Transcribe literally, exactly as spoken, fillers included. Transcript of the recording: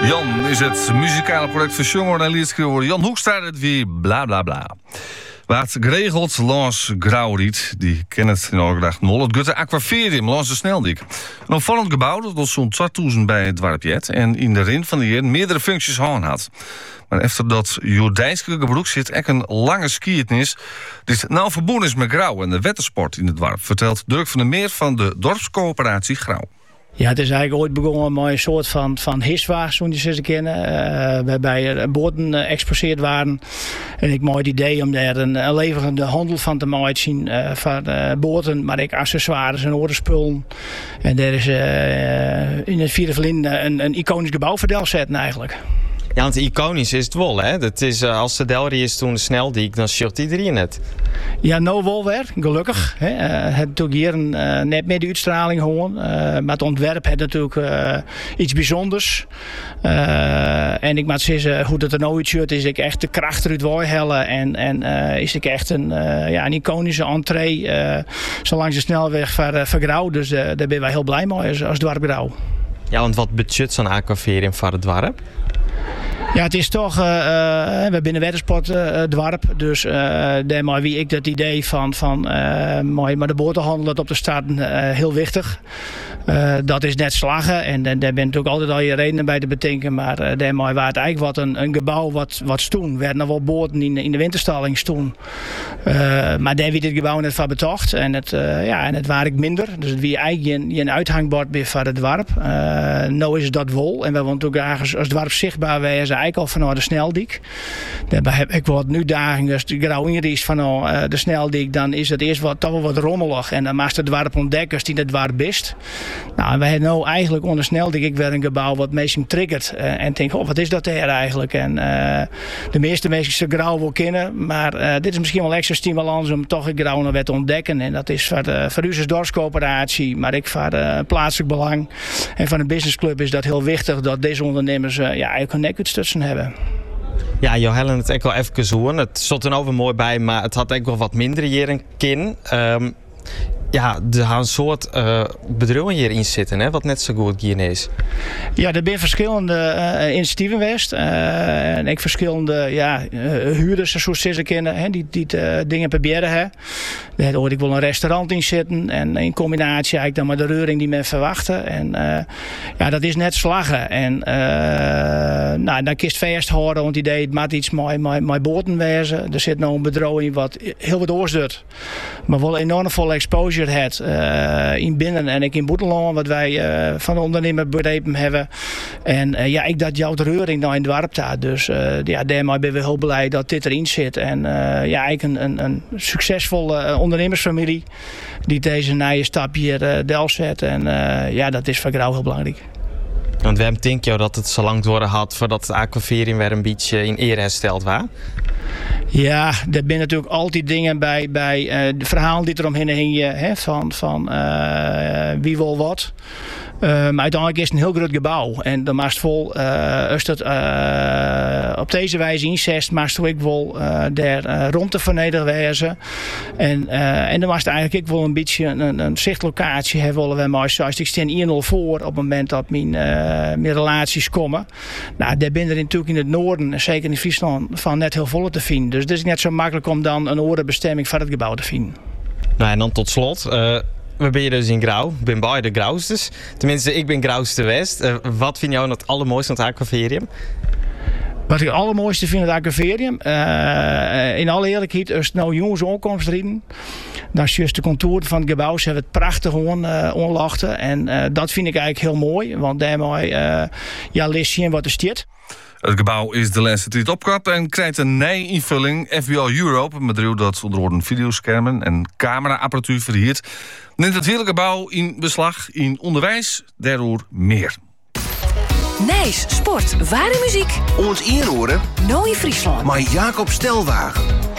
Jan is het muzikale project van Jongen en liedschrijver Jan Hoekstra. Het wie bla bla bla. Wat geregeld langs Grauwriet, die kennen het in Orgedag nul. Het Gutte Aquaverium langs de Sneldik. Een opvallend gebouw dat tot zo'n tweeduizend bij het Dwarpjet en in de rin van de jaar meerdere functies aan had. Maar efter dat Jordijnse gebroek zit echt een lange skiertnis. Dit nou verbonden is met Grauw en de wettersport in het dorp, vertelt Dirk van der Meer van de dorpscoöperatie Grauw. Ja, het is eigenlijk ooit begonnen met een soort van, van hiswa, zoals je ze kennen. Uh, waarbij er boten uh, exposeerd waren. En ik mooi het idee om daar een, een levende handel van te maken uh, van uh, boten, maar ook accessoires en andere spullen. En daar is uh, in het vierde verlin een, een iconisch gebouw voor zetten eigenlijk. Ja, want iconisch is het wel, hè? Dat is, uh, als de Delry is toen de Sneldiek, dan shot iedereen het. Ja, nou wel weer, gelukkig. Hè. Uh, het natuurlijk hier een, uh, net meer de uitstraling gewoon. Uh, maar het ontwerp heeft natuurlijk uh, iets bijzonders. Uh, en ik moet zeggen, hoe dat er nou uitziet, is ik echt de kracht eruit hellen. En, en uh, is ik echt een, uh, ja, een iconische entree. Uh, zo langs de snelweg van, uh, van Grauw. Dus uh, daar ben wij heel blij mee als, als dorp Grauw. Ja, want wat budget zo'n aquaverium voor het dorp? Ja, het is toch, uh, uh, we hebben een wettersport uh, dwarp, dus uh, daarmee wie ik dat idee van, van uh, mooi, maar de boterhandel dat op de stad uh, heel wichtig. Uh, dat is net slagen en, en daar ben natuurlijk altijd al je redenen bij te bedenken, maar uh, daarmee waar het eigenlijk wat een, een gebouw wat, wat stoen, werd nog wel boten in, in de winterstalling stoen. Uh, maar daar werd het gebouw net van betocht en het, uh, ja, en het waar ik minder, dus het wie eigenlijk je een uithangbord bij van het dwarp. Uh, nou is het dat wel en we willen natuurlijk ergens als dwarp zichtbaar wezen. Eigenlijk al vanuit de Sneldiek. Daarbij heb ik wat nu dagen als de Grauw inreist vanuit uh, de Sneldiek, dan is het eerst wat, toch wel wat rommelig. En dan maakt het dwarp ontdekkers die het dwarp best. Nou, en wij hebben nou eigenlijk onder Sneldiek ik weer een gebouw wat mensen triggert. Uh, en denk, oh, wat is dat daar eigenlijk? En uh, de meeste mensen de Grauw wel kennen, maar uh, dit is misschien wel extra stimulans om toch een Grauw nog weer te ontdekken. En dat is voor, de, voor u als dorpscoöperatie, maar ik voor uh, plaatselijk belang. En van een businessclub is dat heel wichtig dat deze ondernemers uh, ja, eigenlijk een nekutstutsen hebben. Ja, Johan het ook wel even zoen. Het zat er over mooi bij, maar het had ook wel wat minder hier een kin. Um, ja, er gaan een soort uh, bedrijven hierin zitten, hè, wat net zo goed hier is. Ja, er zijn verschillende uh, initiatieven geweest. Uh, en ik verschillende ja, uh, huurders, zoals ze kennen, hè, die, die uh, dingen proberen. Hè. Daar hoorde ik wel een restaurant in zitten. En in combinatie eigenlijk dan met de reuring die men verwachtte. En uh, ja, dat is net slagen. En uh, nou, dan kiest vasthouden, want het idee het maakt iets mooi, mooi, mooi boten wezen. Er zit nou een bedrijf in wat heel wat oors doet. Maar wel enorm veel exposure het uh, in binnen en ik in Boeteland, wat wij uh, van de ondernemer begrepen hebben. En uh, ja, ik dat jouw reuring nou in het dorp staat. Dus uh, ja, daarmee ben we heel blij dat dit erin zit. En uh, ja, eigenlijk een, een, een succesvolle uh, ondernemersfamilie die deze nieuwe stap hier uh, del zet. En uh, ja, dat is voor Grauw heel belangrijk. Want waarom denk je dat het zo lang door had voordat het aquaverium weer een beetje in ere hersteld was? Ja, er zijn natuurlijk altijd dingen bij, bij uh, de verhalen die er omheen hingen, hè, van, van uh, wie wil wat. Uh, maar uiteindelijk is het een heel groot gebouw. En dan maakt vol, uh, als dat uh, op deze wijze inzet, maakt het ook wel uh, daar uh, rond te vernedigen wezen. En, uh, en dan was het eigenlijk ook wel een beetje een, een zichtlocatie hebben willen we maar zoals ik steen één nul voor op het moment dat mijn, uh, mijn relaties komen. Nou, daar ben er natuurlijk in het noorden, zeker in Friesland, van net heel volle te vinden. Dus het is net zo makkelijk om dan een andere bestemming van het gebouw te vinden. Nou, en dan tot slot. Uh... We ben je dus in Grauw. Ik ben bij de Grauwstes. Tenminste, ik ben Grauwste West. Uh, wat vind jou het allermooiste aan het aquaverium? Wat ik het allermooiste vind aan het aquaverium, uh, in alle eerlijkheid, als het nou jongens aankomst rijden, dan is juist de contouren van het gebouw, ze hebben het prachtig uh, onlachten. En uh, dat vind ik eigenlijk heel mooi, want daarmee uh, ja, lees je wat er staat. Het gebouw is de laatste tijd opgeknapt en krijgt een nieuwe invulling. F B I Europe, een bedrijf dat onder andere videoschermen en cameraapparatuur verhuurt, neemt het hele gebouw in beslag in onderwijs, daardoor meer. Nijs, sport, ware muziek. Ons inhoren. Nooit Friesland. Maar Jacob Stelwagen.